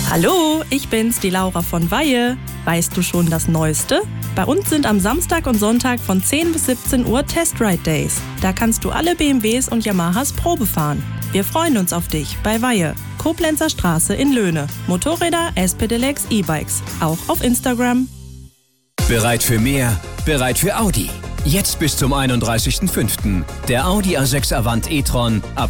Hallo, ich bin's, die Laura von Weihe. Weißt du schon das Neueste? Bei uns sind am Samstag und Sonntag von 10 bis 17 Uhr Test-Ride Days. Da kannst du alle BMWs und Yamahas Probe fahren. Wir freuen uns auf dich bei Weihe, Koblenzer Straße in Löhne. Motorräder, S-Pedelecs, E-Bikes. Auch auf Instagram. Bereit für mehr? Bereit für Audi. Jetzt bis zum 31.05. Der Audi A6 Avant e-tron ab